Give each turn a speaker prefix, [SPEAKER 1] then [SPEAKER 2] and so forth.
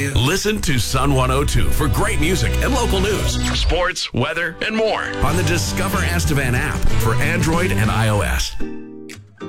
[SPEAKER 1] you.
[SPEAKER 2] Listen to Sun 102 for great music and local news, sports, weather, and more on the Discover Estevan app for Android and iOS.